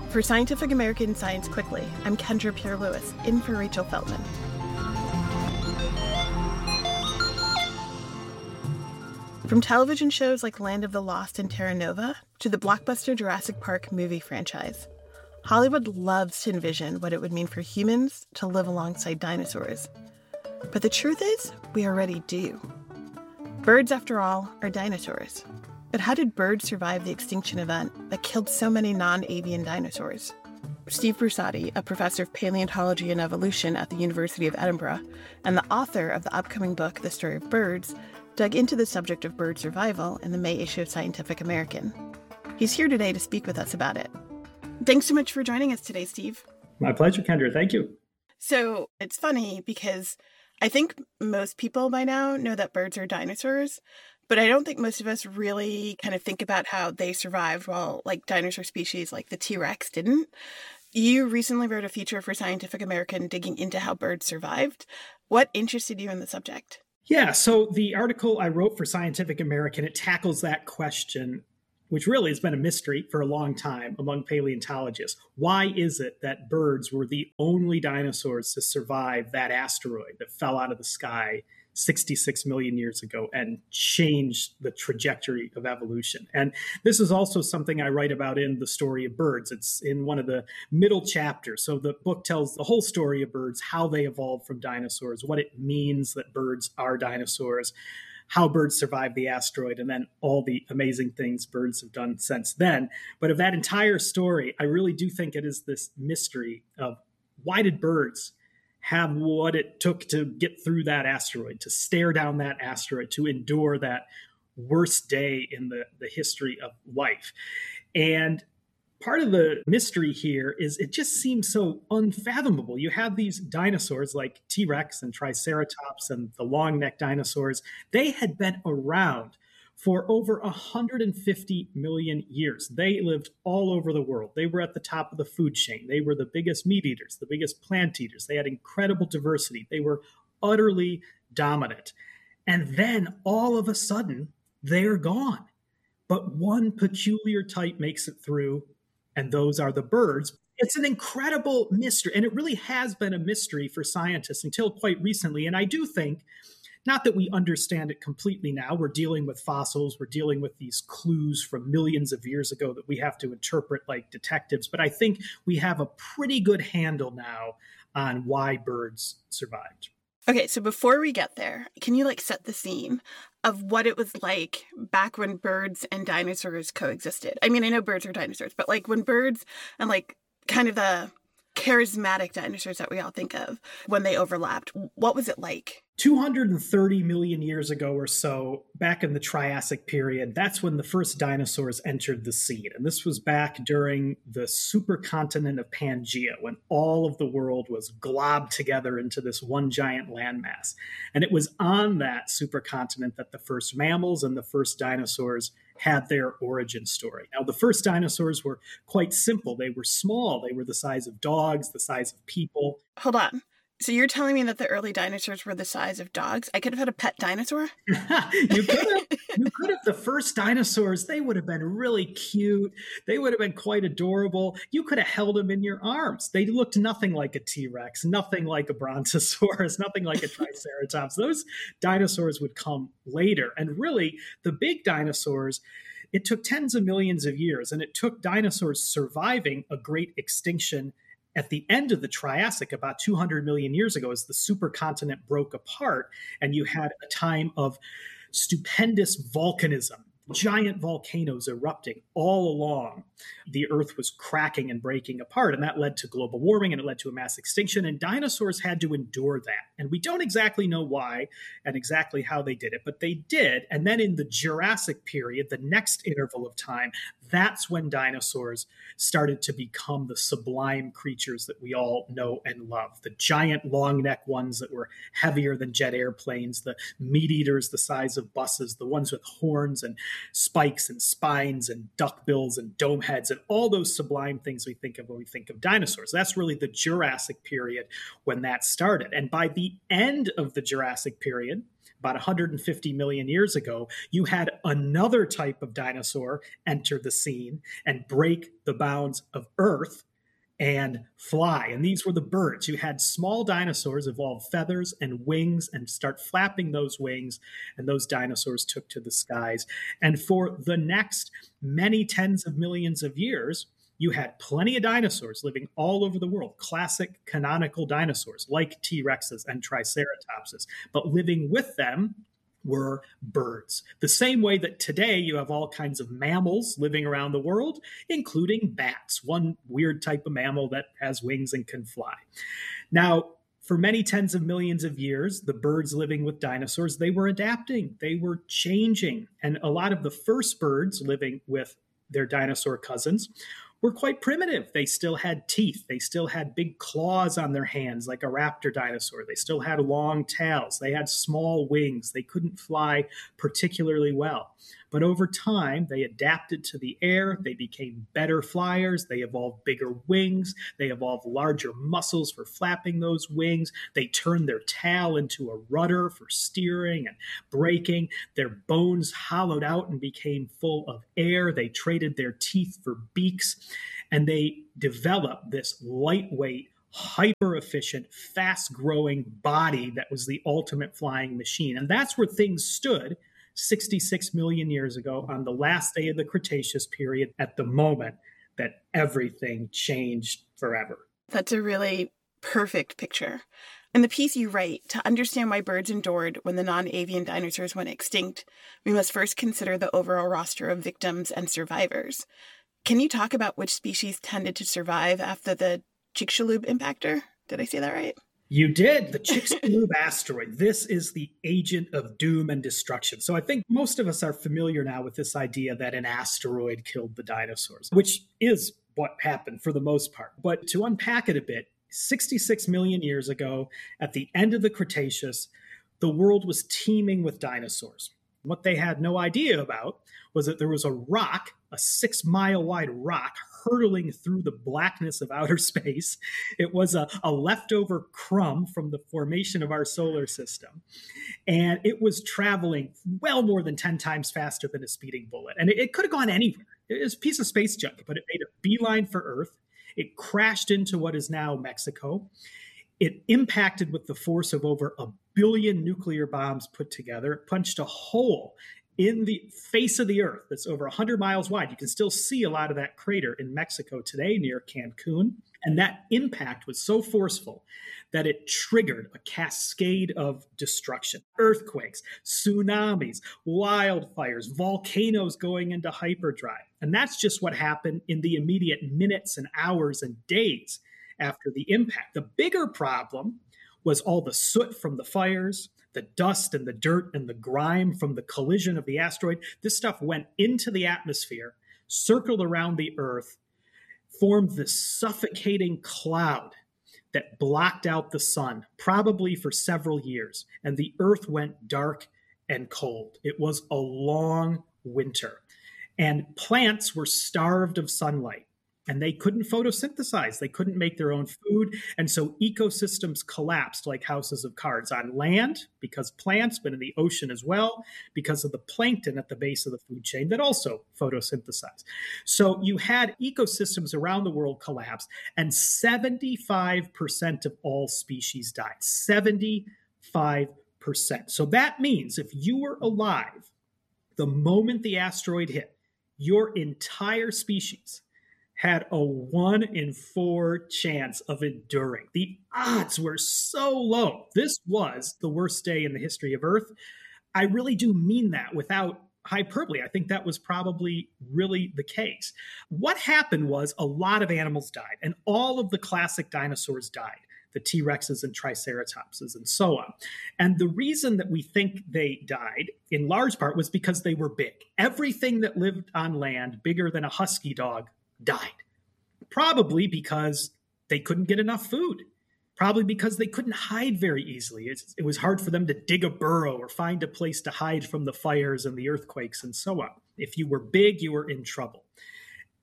For Scientific American Science Quickly, I'm Kendra Pierre-Lewis, in for Rachel Feltman. From television shows like Land of the Lost and Terra Nova to the blockbuster Jurassic Park movie franchise, Hollywood loves to envision what it would mean for humans to live alongside dinosaurs. But the truth is, we already do. Birds, after all, are dinosaurs. But how did birds survive the extinction event that killed so many non-avian dinosaurs? Steve Brusatte, a professor of paleontology and evolution at the University of Edinburgh, and the author of the upcoming book, The Story of Birds, dug into the subject of bird survival in the May issue of Scientific American. He's here today to speak with us about it. Thanks so much for joining us today, Steve. My pleasure, Kendra. Thank you. So it's funny because I think most people by now know that birds are dinosaurs, but I don't think most of us really kind of think about how they survived while like dinosaur species like the T-Rex didn't. You recently wrote a feature for Scientific American digging into how birds survived. What interested you in the subject? Yeah, so the article I wrote for Scientific American, it tackles that question, which really has been a mystery for a long time among paleontologists. Why is it that birds were the only dinosaurs to survive that asteroid that fell out of the sky 66 million years ago and changed the trajectory of evolution? And this is also something I write about in The Story of Birds. It's in one of the middle chapters. So the book tells the whole story of birds, how they evolved from dinosaurs, what it means that birds are dinosaurs, how birds survived the asteroid, and then all the amazing things birds have done since then. But of that entire story, I really do think it is this mystery of why did birds have what it took to get through that asteroid, to stare down that asteroid, to endure that worst day in the history of life. And part of the mystery here is it just seems so unfathomable. You have these dinosaurs like T-Rex and Triceratops and the long-necked dinosaurs. They had been around for over 150 million years. They lived all over the world. They were at the top of the food chain. They were the biggest meat eaters, the biggest plant eaters. They had incredible diversity. They were utterly dominant. And then all of a sudden, they're gone. But one peculiar type makes it through, and those are the birds. It's an incredible mystery, and it really has been a mystery for scientists until quite recently. And I do think, not that we understand it completely now. We're dealing with fossils. We're dealing with these clues from millions of years ago that we have to interpret like detectives. But I think we have a pretty good handle now on why birds survived. Okay, so before we get there, can you set the scene of what it was like back when birds and dinosaurs coexisted? I mean, I know birds are dinosaurs, but when birds and kind of the charismatic dinosaurs that we all think of, when they overlapped, what was it like? 230 million years ago or so, back in the Triassic period, that's when the first dinosaurs entered the scene. And this was back during the supercontinent of Pangaea, when all of the world was globbed together into this one giant landmass. And it was on that supercontinent that the first mammals and the first dinosaurs had their origin story. Now, the first dinosaurs were quite simple. They were small. They were the size of dogs, the size of people. Hold on. So you're telling me that the early dinosaurs were the size of dogs? I could have had a pet dinosaur? You could have. The first dinosaurs, they would have been really cute. They would have been quite adorable. You could have held them in your arms. They looked nothing like a T-Rex, nothing like a Brontosaurus, nothing like a Triceratops. Those dinosaurs would come later. And really, the big dinosaurs, it took tens of millions of years, and it took dinosaurs surviving a great extinction at the end of the Triassic, about 200 million years ago, as the supercontinent broke apart, and you had a time of stupendous volcanism, giant volcanoes erupting all along. The Earth was cracking and breaking apart, and that led to global warming, and it led to a mass extinction, and dinosaurs had to endure that. And we don't exactly know why and exactly how they did it, but they did. And then in the Jurassic period, the next interval of time, that's when dinosaurs started to become the sublime creatures that we all know and love. The giant long neck ones that were heavier than jet airplanes, the meat eaters the size of buses, the ones with horns and spikes and spines and duck bills and dome heads and all those sublime things we think of when we think of dinosaurs. That's really the Jurassic period when that started. And by the end of the Jurassic period, about 150 million years ago, you had another type of dinosaur enter the scene and break the bounds of Earth and fly. And these were the birds. You had small dinosaurs evolve feathers and wings and start flapping those wings, and those dinosaurs took to the skies. And for the next many tens of millions of years, you had plenty of dinosaurs living all over the world, classic canonical dinosaurs like T-Rexes and Triceratopses. But living with them were birds. The same way that today you have all kinds of mammals living around the world, including bats, one weird type of mammal that has wings and can fly. Now, for many tens of millions of years, the birds living with dinosaurs, they were adapting, they were changing. And a lot of the first birds living with their dinosaur cousins were quite primitive. They still had teeth. They still had big claws on their hands like a raptor dinosaur. They still had long tails. They had small wings. They couldn't fly particularly well. But over time, they adapted to the air. They became better flyers. They evolved bigger wings. They evolved larger muscles for flapping those wings. They turned their tail into a rudder for steering and braking. Their bones hollowed out and became full of air. They traded their teeth for beaks. And they developed this lightweight, hyper-efficient, fast-growing body that was the ultimate flying machine. And that's where things stood 66 million years ago on the last day of the Cretaceous period, at the moment that everything changed forever. That's a really perfect picture. In the piece you write, to understand why birds endured when the non-avian dinosaurs went extinct, we must first consider the overall roster of victims and survivors. Can you talk about which species tended to survive after the Chicxulub impactor? Did I say that right? You did. The Chicxulub asteroid. This is the agent of doom and destruction. So I think most of us are familiar now with this idea that an asteroid killed the dinosaurs, which is what happened for the most part. But to unpack it a bit, 66 million years ago, at the end of the Cretaceous, the world was teeming with dinosaurs. What they had no idea about was that there was a rock, a 6-mile wide rock, hurtling through the blackness of outer space. It was a leftover crumb from the formation of our solar system. And it was traveling well more than 10 times faster than a speeding bullet. And it could have gone anywhere. It was a piece of space junk, but it made a beeline for Earth. It crashed into what is now Mexico. It impacted with the force of over 1 billion nuclear bombs put together. It punched a hole in the face of the Earth that's over 100 miles wide. You can still see a lot of that crater in Mexico today near Cancun. And that impact was so forceful that it triggered a cascade of destruction. Earthquakes, tsunamis, wildfires, volcanoes going into hyperdrive. And that's just what happened in the immediate minutes and hours and days after the impact. The bigger problem was all the soot from the fires, the dust and the dirt and the grime from the collision of the asteroid. This stuff went into the atmosphere, circled around the Earth, formed this suffocating cloud that blocked out the sun, probably for several years. And the Earth went dark and cold. It was a long winter. And plants were starved of sunlight. And they couldn't photosynthesize. They couldn't make their own food. And so ecosystems collapsed like houses of cards on land because plants, but in the ocean as well, because of the plankton at the base of the food chain that also photosynthesize. So you had ecosystems around the world collapse, and 75% of all species died. 75%. So that means if you were alive the moment the asteroid hit, your entire species had a 1 in 4 chance of enduring. The odds were so low. This was the worst day in the history of Earth. I really do mean that without hyperbole. I think that was probably really the case. What happened was a lot of animals died, and all of the classic dinosaurs died, the T-Rexes and Triceratopses and so on. And the reason that we think they died, in large part, was because they were big. Everything that lived on land, bigger than a husky dog, died. Probably because they couldn't get enough food. Probably because they couldn't hide very easily. It was hard for them to dig a burrow or find a place to hide from the fires and the earthquakes and so on. If you were big, you were in trouble.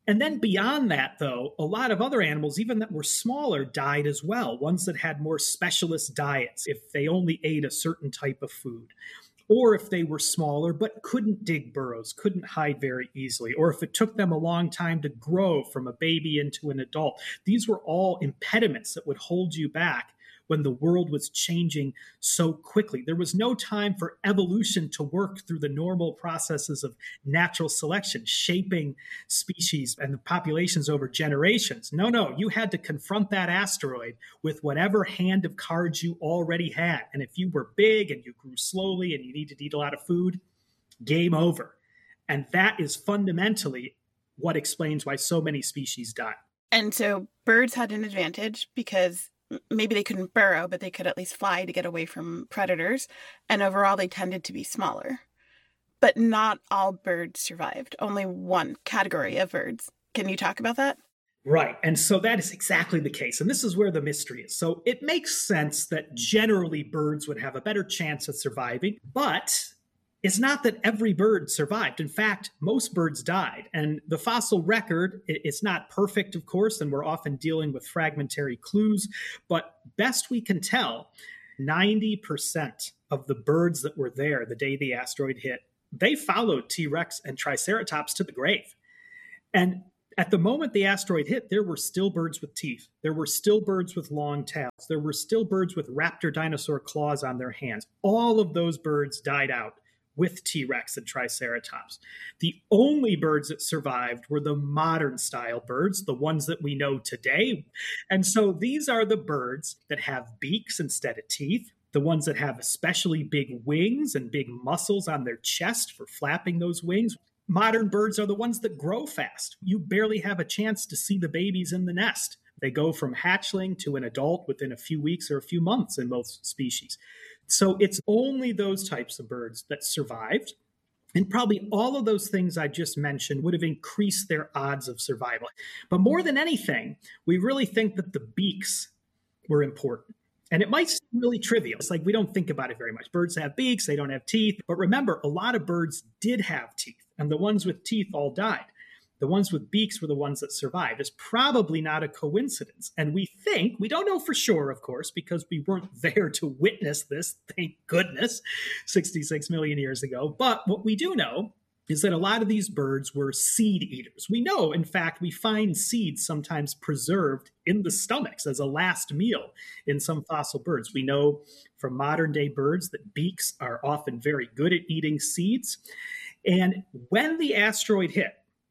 And then beyond that, though, a lot of other animals, even that were smaller, died as well. Ones that had more specialist diets, if they only ate a certain type of food, or if they were smaller but couldn't dig burrows, couldn't hide very easily, or if it took them a long time to grow from a baby into an adult. These were all impediments that would hold you back when the world was changing so quickly. There was no time for evolution to work through the normal processes of natural selection, shaping species and the populations over generations. No, you had to confront that asteroid with whatever hand of cards you already had. And if you were big and you grew slowly and you needed to eat a lot of food, game over. And that is fundamentally what explains why so many species die. And so birds had an advantage because maybe they couldn't burrow, but they could at least fly to get away from predators. And overall, they tended to be smaller. But not all birds survived. Only one category of birds. Can you talk about that? Right. And so that is exactly the case. And this is where the mystery is. So it makes sense that generally birds would have a better chance at surviving, but it's not that every bird survived. In fact, most birds died. And the fossil record, it's not perfect, of course, and we're often dealing with fragmentary clues. But best we can tell, 90% of the birds that were there the day the asteroid hit, they followed T-Rex and Triceratops to the grave. And at the moment the asteroid hit, there were still birds with teeth. There were still birds with long tails. There were still birds with raptor dinosaur claws on their hands. All of those birds died out with T-Rex and Triceratops. The only birds that survived were the modern style birds, the ones that we know today. And so these are the birds that have beaks instead of teeth, the ones that have especially big wings and big muscles on their chest for flapping those wings. Modern birds are the ones that grow fast. You barely have a chance to see the babies in the nest. They go from hatchling to an adult within a few weeks or a few months in most species. So it's only those types of birds that survived. And probably all of those things I just mentioned would have increased their odds of survival. But more than anything, we really think that the beaks were important. And it might seem really trivial. It's like we don't think about it very much. Birds have beaks, they don't have teeth. But remember, a lot of birds did have teeth, and the ones with teeth all died. The ones with beaks were the ones that survived. It's probably not a coincidence. And we think, we don't know for sure, of course, because we weren't there to witness this, thank goodness, 66 million years ago. But what we do know is that a lot of these birds were seed eaters. We know, in fact, we find seeds sometimes preserved in the stomachs as a last meal in some fossil birds. We know from modern day birds that beaks are often very good at eating seeds. And when the asteroid hit,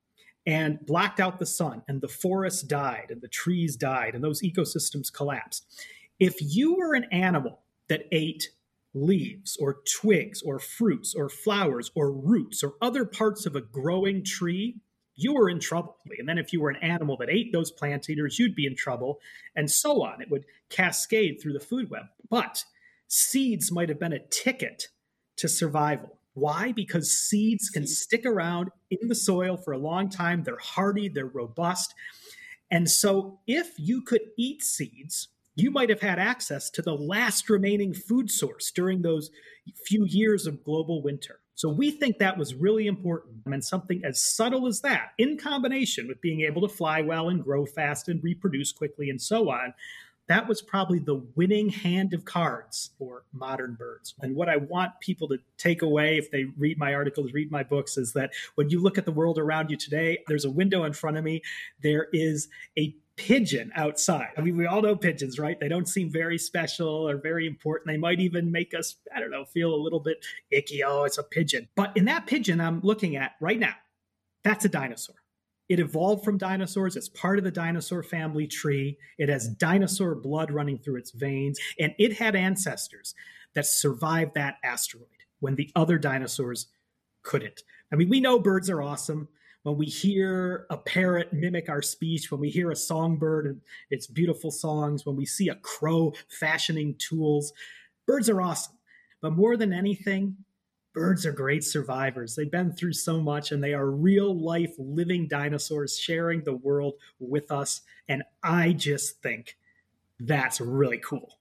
and blocked out the sun, and the forests died, and the trees died, and those ecosystems collapsed. If you were an animal that ate leaves or twigs or fruits or flowers or roots or other parts of a growing tree, you were in trouble. And then if you were an animal that ate those plant eaters, you'd be in trouble, and so on. It would cascade through the food web. But seeds might have been a ticket to survival. Why? Because seeds can stick around in the soil for a long time. They're hardy, they're robust. And so if you could eat seeds, you might have had access to the last remaining food source during those few years of global winter. So we think that was really important. And something as subtle as that, in combination with being able to fly well and grow fast and reproduce quickly and so on, that was probably the winning hand of cards for modern birds. And what I want people to take away if they read my articles, read my books, is that when you look at the world around you today, there's a window in front of me. There is a pigeon outside. I mean, we all know pigeons, right? They don't seem very special or very important. They might even make us, feel a little bit icky. Oh, it's a pigeon. But in that pigeon I'm looking at right now, that's a dinosaur. It evolved from dinosaurs. It's part of the dinosaur family tree. It has dinosaur blood running through its veins. And it had ancestors that survived that asteroid when the other dinosaurs couldn't. I mean, we know birds are awesome. When we hear a parrot mimic our speech, when we hear a songbird and its beautiful songs, when we see a crow fashioning tools, birds are awesome. But more than anything, birds are great survivors. They've been through so much, and they are real life living dinosaurs sharing the world with us. And I just think that's really cool.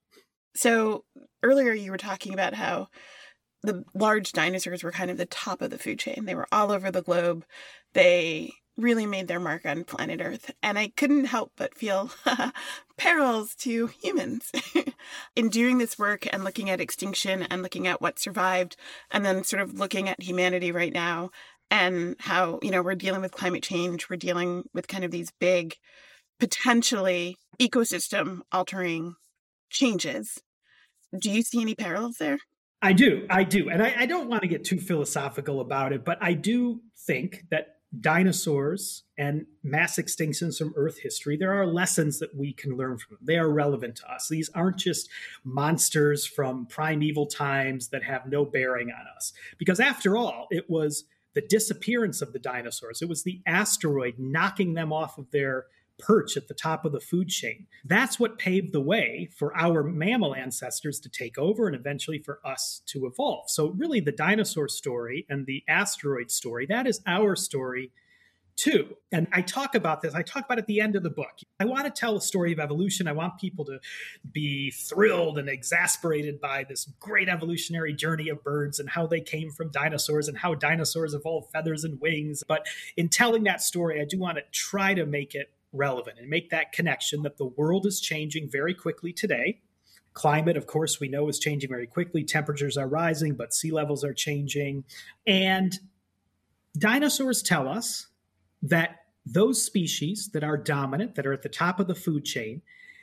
So earlier you were talking about how the large dinosaurs were kind of the top of the food chain. They were all over the globe. They really made their mark on planet Earth, and I couldn't help but feel parallels to humans. In doing this work and looking at extinction and looking at what survived, and then sort of looking at humanity right now and how, we're dealing with climate change, we're dealing with kind of these big, potentially ecosystem altering changes. Do you see any parallels there? I do. And I don't want to get too philosophical about it, but I do think that dinosaurs and mass extinctions from Earth history, there are lessons that we can learn from them. They are relevant to us. These aren't just monsters from primeval times that have no bearing on us. Because after all, it was the disappearance of the dinosaurs. It was the asteroid knocking them off of their perch at the top of the food chain. That's what paved the way for our mammal ancestors to take over and eventually for us to evolve. So really the dinosaur story and the asteroid story, that is our story too. And I talk about this. I talk about it at the end of the book. I want to tell a story of evolution. I want people to be thrilled and exasperated by this great evolutionary journey of birds and how they came from dinosaurs and how dinosaurs evolved feathers and wings. But in telling that story, I do want to try to make it relevant and make that connection that the world is changing very quickly today. Climate, of course, we know is changing very quickly. Temperatures are rising, but sea levels are changing. And dinosaurs tell us that those species that are dominant, that are at the top of the food chain,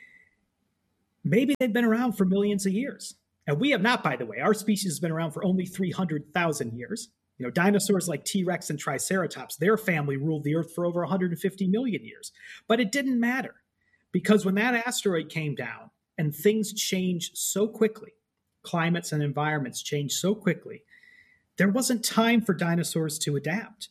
maybe they've been around for millions of years. And we have not, by the way. Our species has been around for only 300,000 years. Dinosaurs like T-Rex and Triceratops, their family ruled the Earth for over 150 million years. But it didn't matter because when that asteroid came down and things changed so quickly, climates and environments changed so quickly, there wasn't time for dinosaurs to adapt.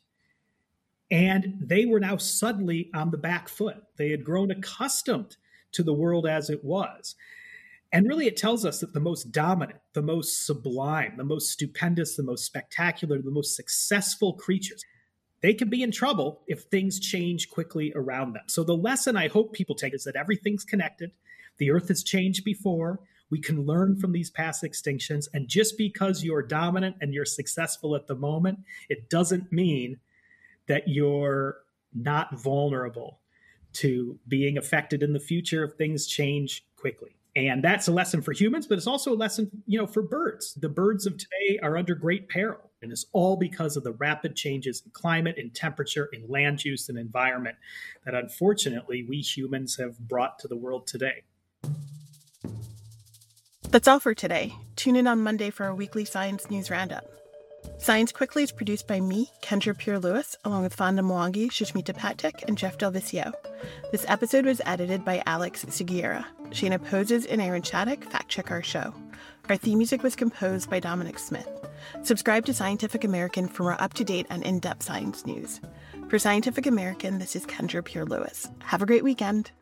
And they were now suddenly on the back foot. They had grown accustomed to the world as it was. And really, it tells us that the most dominant, the most sublime, the most stupendous, the most spectacular, the most successful creatures, they can be in trouble if things change quickly around them. So the lesson I hope people take is that everything's connected. The Earth has changed before. We can learn from these past extinctions. And just because you're dominant and you're successful at the moment, it doesn't mean that you're not vulnerable to being affected in the future if things change quickly. And that's a lesson for humans, but it's also a lesson, for birds. The birds of today are under great peril. And it's all because of the rapid changes in climate, in temperature, in land use, and environment that unfortunately we humans have brought to the world today. That's all for today. Tune in on Monday for our weekly Science News Roundup. Science Quickly is produced by me, Kendra Pierre-Lewis, along with Fonda Mwangi, Shushmita Patek, and Jeff Del Vicio. This episode was edited by Alex Seguiera. Shayna Poses and Aaron Shattuck fact-check our show. Our theme music was composed by Dominic Smith. Subscribe to Scientific American for more up-to-date and in-depth science news. For Scientific American, this is Kendra Pierre-Lewis. Have a great weekend.